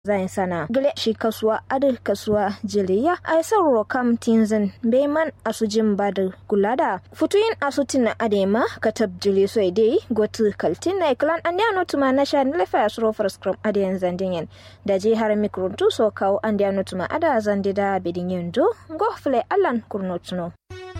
zain sana gile shi kasuwa adu kasuwa jiliya ai sauro kam tinzin beiman asujin badu kulada futuyin asutin adema katab jili so dai gotu kaltin na iklan andiano tuma na sha lefa asro for scrum adiyan zandingen da je har mikruntu so kawo andiano tuma ada zandida bidin yendo go fle allan kurnotuno